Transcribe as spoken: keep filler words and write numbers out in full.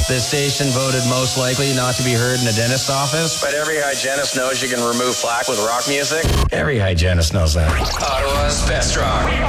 This station voted most likely not to be heard in a dentist office. But every hygienist knows you can remove plaque with rock music. Every hygienist knows that. Ottawa's best rock.